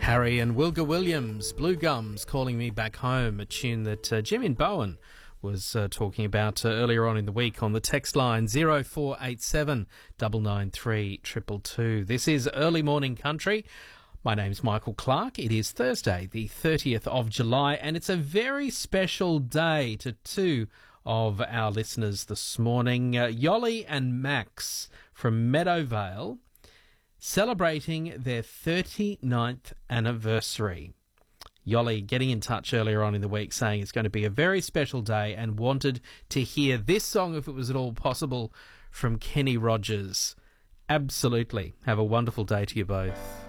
Harry and Wilga Williams, Blue Gums, Calling Me Back Home, a tune that Jim Bowen was talking about earlier on in the week on the text line 0487 993 222. This is Early Morning Country. My name's Michael Clark. It is Thursday, the 30th of July, and it's a very special day to two of our listeners this morning. Yolly and Max from Meadowvale, celebrating their 39th anniversary. Yolly getting in touch earlier on in the week saying it's going to be a very special day and wanted to hear this song, if it was at all possible, from Kenny Rogers. Absolutely. Have a wonderful day to you both.